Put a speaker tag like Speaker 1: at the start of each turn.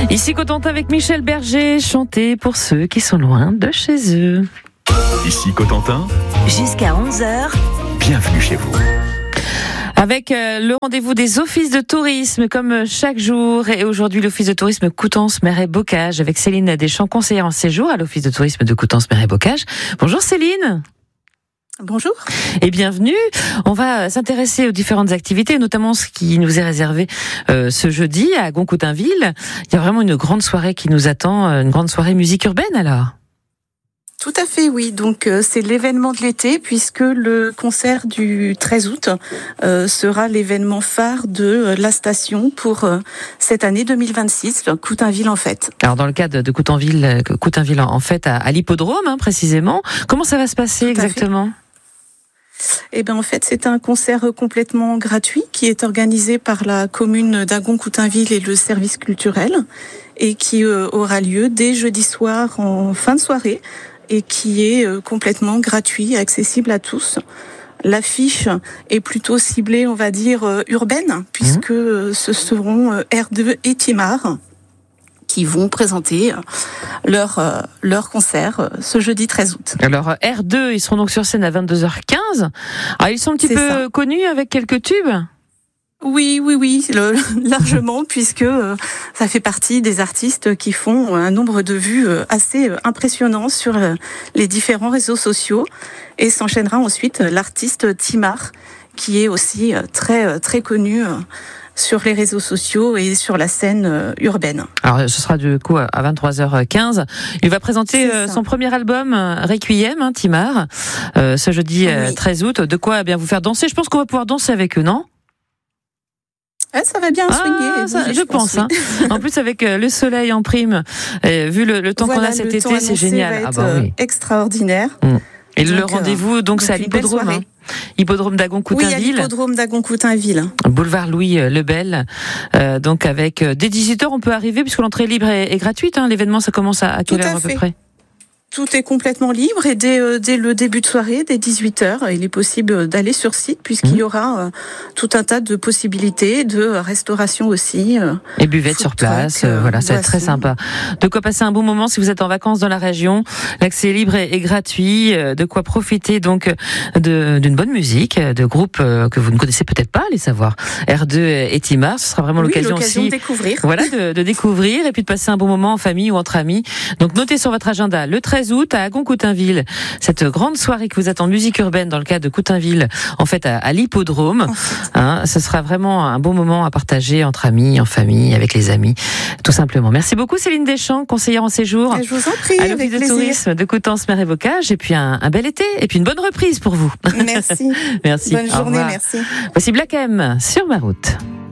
Speaker 1: Ici Cotentin avec Michel Berger, chanter pour ceux qui sont loin de chez eux.
Speaker 2: Ici Cotentin,
Speaker 3: jusqu'à 11h.
Speaker 2: Bienvenue chez vous.
Speaker 1: Avec le rendez-vous des offices de tourisme comme chaque jour, et aujourd'hui l'office de tourisme Coutances, Mer et Bocage avec Céline Deschamps, conseillère en séjour à l'office de tourisme de Coutances, Mer et Bocage. Bonjour Céline.
Speaker 4: Bonjour.
Speaker 1: Et bienvenue. On va s'intéresser aux différentes activités, notamment ce qui nous est réservé ce jeudi à Goncoutainville. Il y a vraiment une grande soirée qui nous attend, une grande soirée musique urbaine alors.
Speaker 4: Tout à fait, oui. Donc c'est l'événement de l'été puisque le concert du 13 août sera l'événement phare de la station pour cette année 2026, Coutainville en fête.
Speaker 1: Alors dans le cadre de Coutainville en fête à l'hippodrome précisément, comment ça va se passer exactement ?
Speaker 4: Eh ben en fait, c'est un concert complètement gratuit qui est organisé par la commune d'Agon-Coutainville et le service culturel et qui aura lieu dès jeudi soir en fin de soirée et qui est complètement gratuit, accessible à tous. L'affiche est plutôt ciblée, on va dire, urbaine, puisque ce seront R2 et Timar qui vont présenter leur concert ce jeudi 13 août.
Speaker 1: Alors R2, ils seront donc sur scène à 22h15. Alors ils sont un petit peu connus avec quelques tubes ?
Speaker 4: Oui, largement, puisque ça fait partie des artistes qui font un nombre de vues assez impressionnant sur les différents réseaux sociaux. Et s'enchaînera ensuite l'artiste Timar, qui est aussi très très connu sur les réseaux sociaux et sur la scène urbaine.
Speaker 1: Alors ce sera du coup à 23h15. Il va présenter son premier album Requiem, Timar, ce jeudi 13 août. De quoi bien vous faire danser. Je pense qu'on va pouvoir danser avec eux, non ?
Speaker 4: Ça va bien swinguer.
Speaker 1: Je pense. En plus, avec le soleil en prime, vu le temps qu'on a cet été, c'est génial.
Speaker 4: Extraordinaire.
Speaker 1: Et donc, le rendez-vous, donc c'est à l'hippodrome. Hippodrome d'Agon-Coutainville.
Speaker 4: Oui, à l'hippodrome d'Agon-Coutainville.
Speaker 1: Boulevard Louis Lebel. Donc avec dès 18h, on peut arriver puisque l'entrée libre et gratuite. L'événement, ça commence à quelle heure à peu près ?
Speaker 4: Tout est complètement libre et dès le début de soirée, dès 18h, il est possible d'aller sur site puisqu'il y aura tout un tas de possibilités de restauration aussi.
Speaker 1: Et buvettes sur place, ça va être très sympa. De quoi passer un bon moment si vous êtes en vacances dans la région. L'accès est libre et gratuit. De quoi profiter donc d'une bonne musique, de groupes que vous ne connaissez peut-être pas, les savoir. R2 et Timar, ce sera vraiment l'occasion aussi
Speaker 4: de découvrir.
Speaker 1: Voilà, de découvrir et puis de passer un bon moment en famille ou entre amis. Donc notez sur votre agenda le 13 août à Agon-Coutainville, cette grande soirée qui vous attend musique urbaine dans le cadre de Coutainville, en fait à l'hippodrome. Ce sera vraiment un bon moment à partager entre amis, en famille, avec les amis, tout simplement. Merci beaucoup Céline Deschamps, conseillère en séjour
Speaker 4: je vous en prie,
Speaker 1: à l'office de tourisme de Coutances, Mer et Bocage, et puis un bel été, et puis une bonne reprise pour vous.
Speaker 4: Merci.
Speaker 1: Merci.
Speaker 4: Bonne journée, merci.
Speaker 1: Voici Black M sur ma route.